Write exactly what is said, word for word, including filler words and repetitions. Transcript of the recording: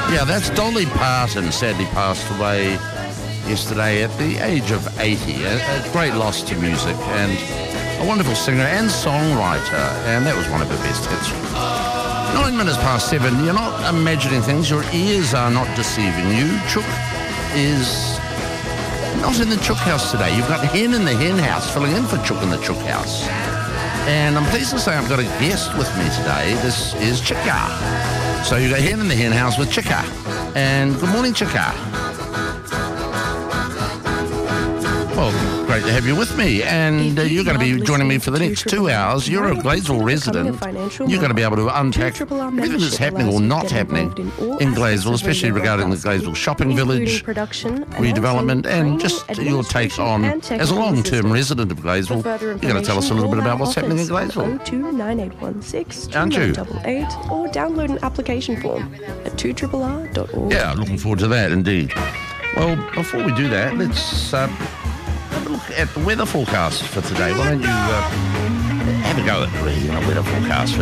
Yeah, that's Dolly Parton, sadly passed away yesterday at the age of eighty. A, a great loss to music, and a wonderful singer and songwriter, and that was one of her best hits. Nine minutes past seven, you're not imagining things, your ears are not deceiving you. Chook is not in the Chook house today. You've got Hen in the Hen house, filling in for Chook in the Chook house. And I'm pleased to say I've got a guest with me today. This is Chika. So you've got Hen in the Hen house with Chika. And good morning, Chika. Well, great to have you with me. And uh, you're going to be joining me for the next two hours. You're a Gladesville resident. You're going to be able to unpack everything that's happening or not happening in Gladesville, especially regarding the Gladesville shopping village, redevelopment, and just your take on, as a long-term resident of Gladesville, you're going to tell us a little bit about what's happening in Gladesville. oh two nine eight one six Aren't you? two nine eight eight or download an application form at two R R R dot org. Yeah, looking forward to that indeed. Well, before we do that, let's uh, have a look at the weather forecast for today. Why don't you uh, have a go at reading the weather forecast